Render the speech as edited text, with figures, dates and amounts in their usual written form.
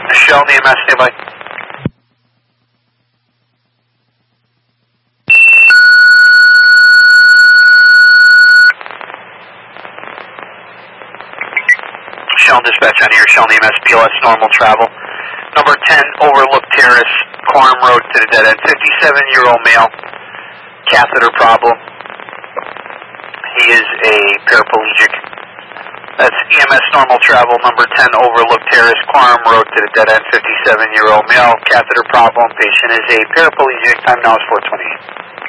Michelle, EMS, standby. Shell dispatch on here, Shell EMS, PLS, normal travel. Number 10, Overlook Terrace, Quorum Road to the dead end. 57-year-old male, catheter problem. He is a paraplegic. That's EMS, normal travel, number 10, Overlook Terrace, Quorum Road to the dead end. 57-year-old male, catheter problem. Patient is a paraplegic. Time now is 4:28.